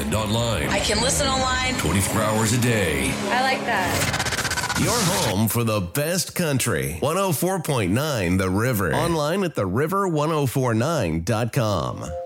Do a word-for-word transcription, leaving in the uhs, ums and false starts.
and online. I can listen online twenty-four hours a day. I like that. Your home for the best country. one oh four point nine The River. Online at the river ten forty-nine dot com.